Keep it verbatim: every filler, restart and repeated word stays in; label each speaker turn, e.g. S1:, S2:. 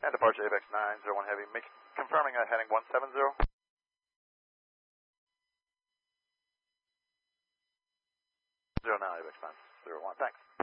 S1: And departure A V E X nine zero one Heavy, make, confirming a heading one seven zero. Zero now, A V E X nine zero one, thanks.